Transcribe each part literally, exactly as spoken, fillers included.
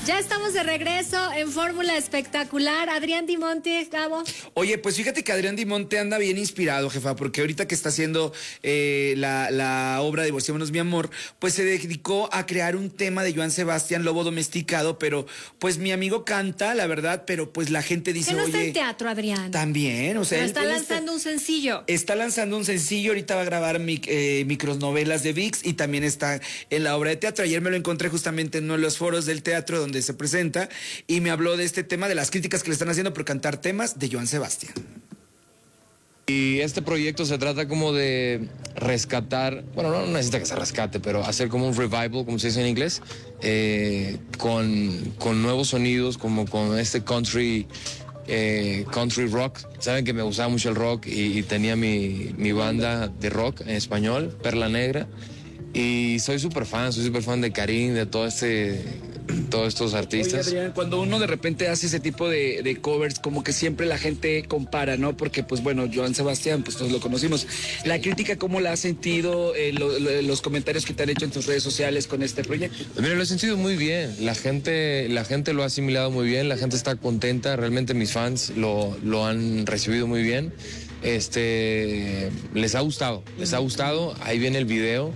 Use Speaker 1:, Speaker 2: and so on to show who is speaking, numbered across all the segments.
Speaker 1: Ya estamos de regreso en Fórmula Espectacular. Adrián Di Monte, Gabo.
Speaker 2: Oye, pues fíjate que Adrián Di Monte anda bien inspirado, jefa, porque ahorita que está haciendo eh, la, la obra Divorciémonos, mi amor, pues se dedicó a crear un tema de Joan Sebastián, Lobo Domesticado, pero pues mi amigo canta, la verdad, pero pues la gente dice,
Speaker 1: ¿Qué no
Speaker 2: oye...
Speaker 1: está en teatro, Adrián?
Speaker 2: También, o sea...
Speaker 1: Pero
Speaker 2: él,
Speaker 1: está
Speaker 2: él
Speaker 1: lanzando
Speaker 2: está,
Speaker 1: un sencillo.
Speaker 2: Está lanzando un sencillo, ahorita va a grabar mic, eh, micronovelas de V I X y también está en la obra de teatro. Ayer me lo encontré justamente en uno de los foros del teatro donde se presenta y me habló de este tema, de las críticas que le están haciendo por cantar temas de Joan Sebastián.
Speaker 3: Y este proyecto se trata como de rescatar, bueno, no necesita que se rescate, pero hacer como un revival, como se dice en inglés, eh, con, con nuevos sonidos, como con este country, eh, country rock. Saben que me gustaba mucho el rock y, y tenía mi, mi banda de rock en español, Perla Negra, y soy súper fan, soy súper fan de Karim, de todo este... todos estos artistas.
Speaker 2: Oye, Adrián, cuando uno de repente hace ese tipo de, de covers, como que siempre la gente compara, ¿no? Porque, pues bueno, Joan Sebastián, pues todos lo conocimos. La crítica, ¿cómo la has sentido? Eh, lo, lo, los comentarios que te han hecho en tus redes sociales con este proyecto.
Speaker 3: Mira, lo he sentido muy bien. La gente, la gente lo ha asimilado muy bien, la gente está contenta. Realmente mis fans lo, lo han recibido muy bien. Este, les ha gustado, les ha gustado. Ahí viene el video.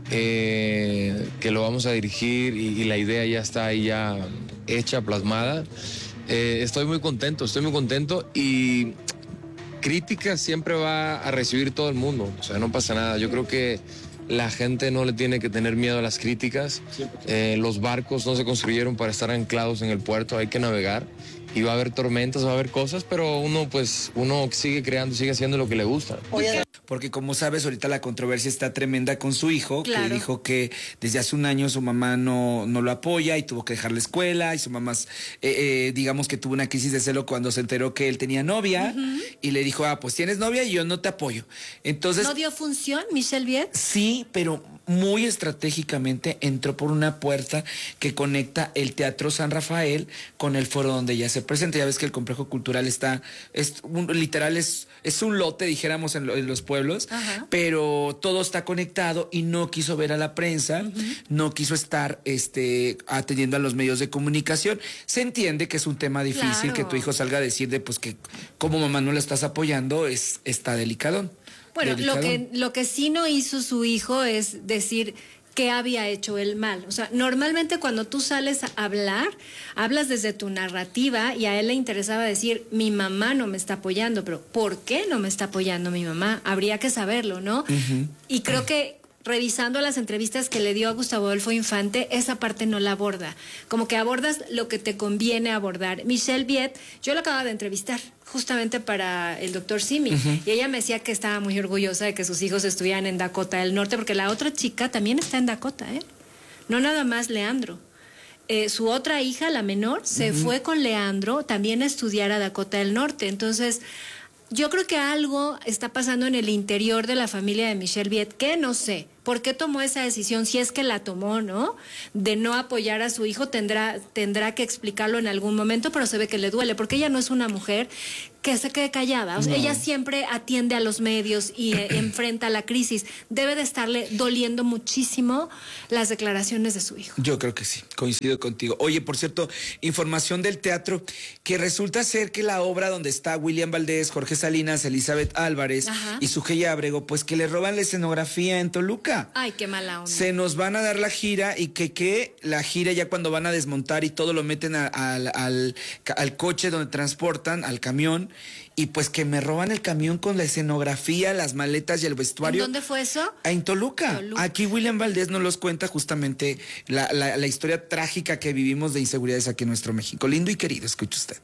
Speaker 3: Eh, que lo vamos a dirigir y, y la idea ya está ahí ya hecha, plasmada. Eh, estoy muy contento, estoy muy contento y críticas siempre va a recibir todo el mundo, o sea, no pasa nada. Yo creo que la gente no le tiene que tener miedo a las críticas. Eh, los barcos no se construyeron para estar anclados en el puerto, hay que navegar. Y va a haber tormentas, va a haber cosas, pero uno pues uno sigue creando, sigue haciendo lo que le gusta.
Speaker 2: Porque como sabes, ahorita la controversia está tremenda con su hijo,
Speaker 1: claro.
Speaker 2: que dijo que desde hace un año su mamá no, no lo apoya y tuvo que dejar la escuela, y su mamá, eh, eh, digamos que tuvo una crisis de celo cuando se enteró que él tenía novia, uh-huh. y le dijo, ah, pues tienes novia y yo no te apoyo. Entonces...
Speaker 1: ¿No dio función, Michelle Viet?
Speaker 2: Sí, pero muy estratégicamente entró por una puerta que conecta el Teatro San Rafael con el foro donde ella se presenta. Ya ves que el complejo cultural está, es un, literal, es, es un lote, dijéramos, en, lo, en los pueblos, ajá. pero todo está conectado y no quiso ver a la prensa, uh-huh. no quiso estar este, atendiendo a los medios de comunicación. Se entiende que es un tema difícil, claro. que tu hijo salga a decir de pues que como mamá no lo estás apoyando, es, está delicado.
Speaker 1: Bueno, lo que, lo que sí no hizo su hijo es decir que había hecho él mal. O sea, normalmente cuando tú sales a hablar, hablas desde tu narrativa y a él le interesaba decir, mi mamá no me está apoyando, pero ¿por qué no me está apoyando mi mamá? Habría que saberlo, ¿no? Uh-huh. Y creo uh-huh. que revisando las entrevistas que le dio a Gustavo Adolfo Infante, esa parte no la aborda. Como que abordas lo que te conviene abordar. Michelle Viet, yo la acababa de entrevistar justamente para el doctor Simi, uh-huh. y ella me decía que estaba muy orgullosa de que sus hijos estuvieran en Dakota del Norte, porque la otra chica también está en Dakota, ¿eh? No nada más Leandro. Eh, su otra hija, la menor, se uh-huh. fue con Leandro también a estudiar a Dakota del Norte. Entonces, yo creo que algo está pasando en el interior de la familia de Michelle Viet, que no sé por qué tomó esa decisión, si es que la tomó, ¿no? De no apoyar a su hijo, tendrá, tendrá que explicarlo en algún momento, pero se ve que le duele, porque ella no es una mujer que se quede callada. O sea, no. Ella siempre atiende a los medios y eh, enfrenta la crisis. Debe de estarle doliendo muchísimo las declaraciones de su hijo.
Speaker 2: Yo creo que sí, coincido contigo. Oye, por cierto, información del teatro, que resulta ser que la obra donde está William Valdés, Jorge Salinas, Elizabeth Álvarez, ajá. y Sujei Ábrego, pues que le roban la escenografía en Toluca.
Speaker 1: Ay, qué mala onda.
Speaker 2: Se nos van a dar la gira y que, que la gira ya cuando van a desmontar y todo lo meten a, a, al, al, al coche donde transportan, al camión, y pues que me roban el camión con la escenografía, las maletas y el vestuario.
Speaker 1: ¿En dónde fue eso?
Speaker 2: En Toluca. Toluca. Aquí William Valdés nos los cuenta justamente la, la, la historia trágica que vivimos de inseguridades aquí en nuestro México. Lindo y querido, escuche usted.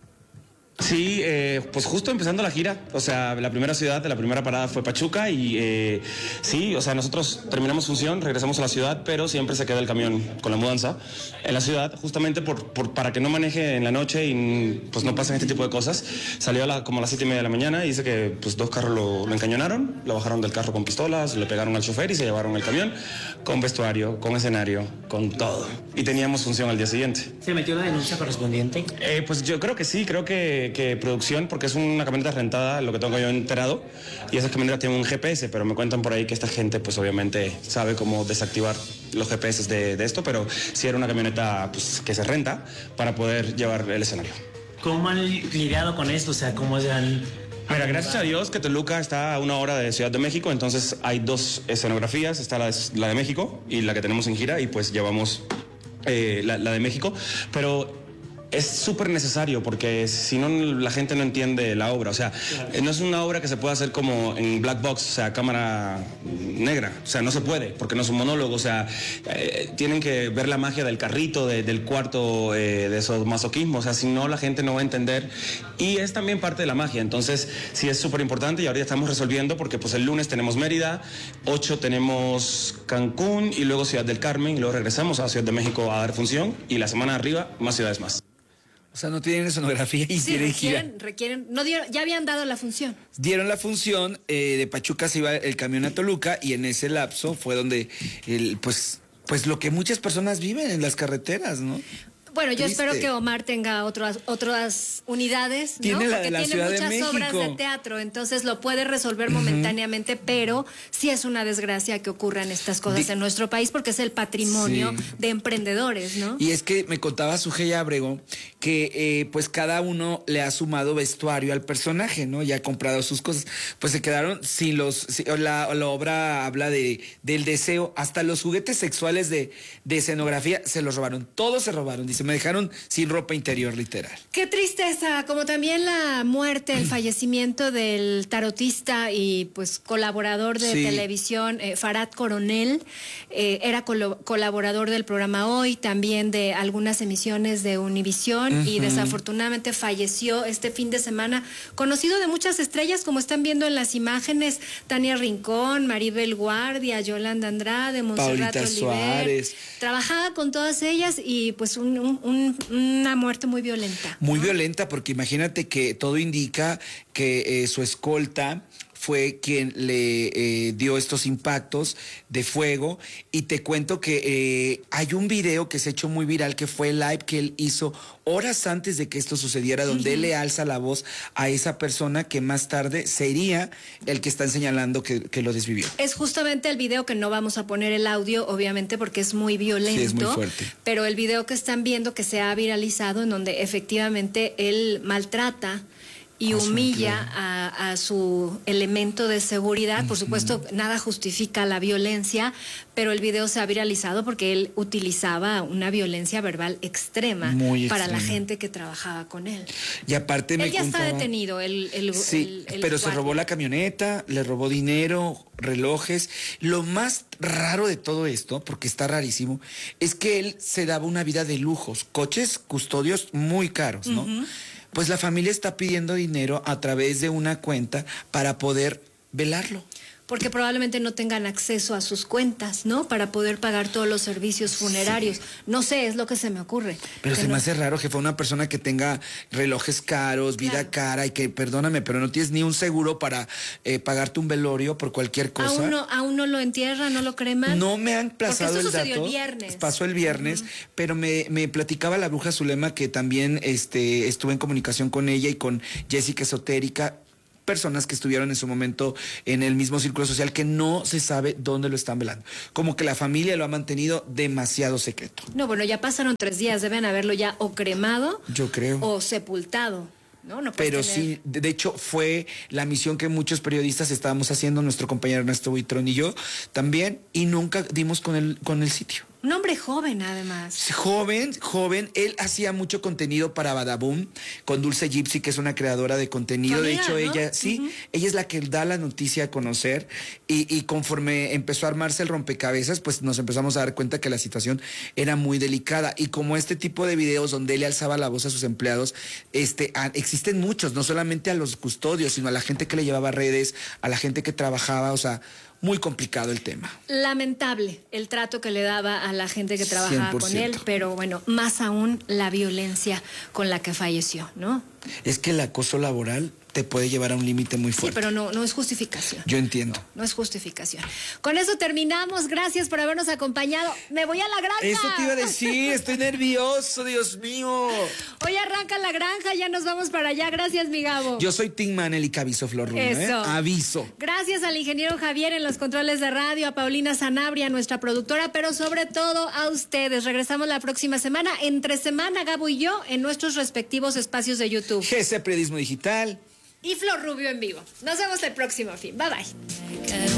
Speaker 4: Sí, eh, pues justo empezando la gira, o sea, la primera ciudad, la primera parada fue Pachuca y eh, sí, o sea, nosotros terminamos función, regresamos a la ciudad, pero siempre se queda el camión con la mudanza en la ciudad, justamente por, por para que no maneje en la noche y pues no pasen este tipo de cosas. Salió a la, como a las siete y media de la mañana y dice que pues dos carros lo, lo encañonaron, lo bajaron del carro con pistolas, le pegaron al chofer y se llevaron el camión con vestuario, con escenario, con todo. Y teníamos función al día siguiente.
Speaker 5: ¿Se metió la denuncia correspondiente?
Speaker 4: Eh, pues yo creo que sí, creo que que, que producción, porque es una camioneta rentada, lo que tengo yo enterado, y esa camioneta tiene un G P S, pero me cuentan por ahí que esta gente pues obviamente sabe cómo desactivar los G P S de, de esto, pero sí era una camioneta pues, que se renta para poder llevar el escenario.
Speaker 5: ¿Cómo han lidiado con esto? O sea, ¿cómo han...?
Speaker 4: Mira, gracias a Dios que Toluca está a una hora de Ciudad de México, entonces hay dos escenografías, está la de, la de México y la que tenemos en gira, y pues llevamos eh, la, la de México, pero es súper necesario porque si no la gente no entiende la obra, o sea, claro. No es una obra que se pueda hacer como en black box, o sea, cámara negra, o sea, no se puede porque no es un monólogo, o sea, eh, tienen que ver la magia del carrito, de, del cuarto, eh, de esos masoquismos, o sea, si no la gente no va a entender, y es también parte de la magia, entonces sí es súper importante, y ahora ya estamos resolviendo porque pues el lunes tenemos Mérida, ocho tenemos Cancún y luego Ciudad del Carmen, y luego regresamos a Ciudad de México a dar función, y la semana de arriba más ciudades más.
Speaker 2: O sea, no tienen escenografía y
Speaker 1: sí,
Speaker 2: tienen
Speaker 1: requieren,
Speaker 2: gira.
Speaker 1: requieren, no dieron, ya habían dado la función.
Speaker 2: Dieron la función, eh, de Pachuca se iba el camión a Toluca, y en ese lapso fue donde, el, pues, pues lo que muchas personas viven en las carreteras, ¿no?
Speaker 1: Bueno, yo
Speaker 2: Triste.
Speaker 1: espero que Omar tenga otras otras unidades, ¿no?
Speaker 2: Tiene la
Speaker 1: Porque
Speaker 2: de la
Speaker 1: tiene
Speaker 2: Ciudad de
Speaker 1: muchas
Speaker 2: México.
Speaker 1: obras de teatro, entonces lo puede resolver momentáneamente, uh-huh. pero sí es una desgracia que ocurran estas cosas de... en nuestro país porque es el patrimonio sí. de emprendedores, ¿no?
Speaker 2: Y es que me contaba Sujei Abrego que eh, pues cada uno le ha sumado vestuario al personaje, ¿no? Ya ha comprado sus cosas. Pues se quedaron sin los... Sin, la, la obra habla de del deseo, hasta los juguetes sexuales de, de escenografía se los robaron. Todos se robaron, dice, me dejaron sin ropa interior, literal.
Speaker 1: Qué tristeza, como también la muerte, el fallecimiento del tarotista y pues colaborador de sí. televisión, eh, Farad Coronel, eh, era col- colaborador del programa Hoy, también de algunas emisiones de Univisión, uh-huh. y desafortunadamente falleció este fin de semana, conocido de muchas estrellas, como están viendo en las imágenes, Tania Rincón, Maribel Guardia, Yolanda Andrade, Montserrat Oliver. Suárez. Trabajaba con todas ellas y pues un, un, un, una muerte muy violenta.
Speaker 2: Muy
Speaker 1: ¿no?
Speaker 2: violenta, porque imagínate que todo indica que eh, su escolta fue quien le eh, dio estos impactos de fuego, y te cuento que eh, hay un video que se ha hecho muy viral, que fue el live que él hizo horas antes de que esto sucediera, donde uh-huh. él le alza la voz a esa persona que más tarde sería el que están señalando que, que lo desvivió.
Speaker 1: Es justamente el video que no vamos a poner el audio, obviamente, porque es muy violento.
Speaker 2: Sí, es muy fuerte.
Speaker 1: Pero el video que están viendo que se ha viralizado, en donde efectivamente él maltrata y humilla a, a su elemento de seguridad. Por supuesto, nada justifica la violencia, pero el video se ha viralizado porque él utilizaba una violencia verbal extrema Muy para extrema. la gente que trabajaba con él.
Speaker 2: Y aparte me
Speaker 1: Él ya
Speaker 2: contaba,
Speaker 1: está detenido, el, el,
Speaker 2: sí,
Speaker 1: el, el
Speaker 2: pero
Speaker 1: cuarto.
Speaker 2: Se robó la camioneta, le robó dinero, relojes. Lo más raro de todo esto, porque está rarísimo, es que él se daba una vida de lujos, coches, custodios muy caros, ¿no? Uh-huh. Pues la familia está pidiendo dinero a través de una cuenta para poder velarlo.
Speaker 1: Porque probablemente no tengan acceso a sus cuentas, ¿no? Para poder pagar todos los servicios funerarios. Sí. No sé, es lo que se me ocurre.
Speaker 2: Pero se
Speaker 1: no...
Speaker 2: me hace raro que fue una persona que tenga relojes caros, vida claro. cara, y que, perdóname, pero no tienes ni un seguro para eh, pagarte un velorio por cualquier cosa.
Speaker 1: ¿Aún no, aún no lo entierra, no lo creman?
Speaker 2: No me han pasado el dato.
Speaker 1: Porque eso sucedió el viernes.
Speaker 2: Pasó el viernes, uh-huh. pero me, me platicaba la bruja Zulema, que también este, estuve en comunicación con ella y con Jessica Esotérica, personas que estuvieron en su momento en el mismo círculo social, que no se sabe dónde lo están velando. Como que la familia lo ha mantenido demasiado secreto.
Speaker 1: No, bueno, ya pasaron tres días, deben haberlo ya o cremado.
Speaker 2: Yo creo.
Speaker 1: O sepultado. No, no
Speaker 2: Pero
Speaker 1: tener...
Speaker 2: sí, de hecho fue la misión que muchos periodistas estábamos haciendo, nuestro compañero Ernesto Buitrón y yo también, y nunca dimos con el, con el sitio.
Speaker 1: Un hombre joven, además.
Speaker 2: Joven, joven. Él hacía mucho contenido para Badaboom con Dulce Gypsy, que es una creadora de contenido. Familia, de hecho, ¿no? ella, sí, uh-huh. ella es la que da la noticia a conocer. Y, y conforme empezó a armarse el rompecabezas, pues nos empezamos a dar cuenta que la situación era muy delicada. Y como este tipo de videos donde él le alzaba la voz a sus empleados, este, a, existen muchos, no solamente a los custodios, sino a la gente que le llevaba redes, a la gente que trabajaba, o sea, muy complicado el tema.
Speaker 1: Lamentable el trato que le daba a la gente que trabajaba
Speaker 2: cien por ciento.
Speaker 1: con él, pero bueno, más aún la violencia con la que falleció, ¿no?
Speaker 2: Es que el acoso laboral te puede llevar a un límite muy
Speaker 1: Sí,
Speaker 2: fuerte.
Speaker 1: pero no, no es justificación.
Speaker 2: Yo entiendo.
Speaker 1: No es justificación. Con eso terminamos. Gracias por habernos acompañado. Me voy a la granja.
Speaker 2: Eso te iba a decir, estoy nervioso, Dios mío.
Speaker 1: Hoy arranca la granja, ya nos vamos para allá. Gracias, mi Gabo.
Speaker 2: Yo soy Team Manelik, aviso, Flor Rubio, ¿eh?
Speaker 1: Eso.
Speaker 2: Aviso.
Speaker 1: Gracias al ingeniero Javier en los controles de radio, a Paulina Sanabria, nuestra productora, pero sobre todo a ustedes. Regresamos la próxima semana, entre semana, Gabo y yo, en nuestros respectivos espacios de YouTube.
Speaker 2: G C Periodismo Digital.
Speaker 1: Y Flor Rubio en vivo. Nos vemos el próximo fin. Bye, bye.